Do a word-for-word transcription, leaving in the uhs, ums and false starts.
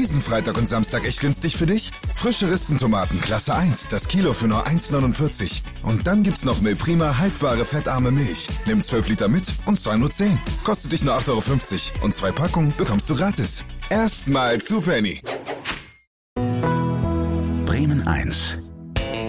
diesen Freitag und Samstag echt günstig für dich? Frische Rispentomaten Klasse eins, das Kilo für nur eins neunundvierzig. Und dann gibt's noch Milprima haltbare fettarme Milch. Nimm zwölf Liter mit und zahl nur zehn. Kostet dich nur acht Euro fünfzig und zwei Packungen bekommst du gratis. Erstmal zu Penny. Bremen eins.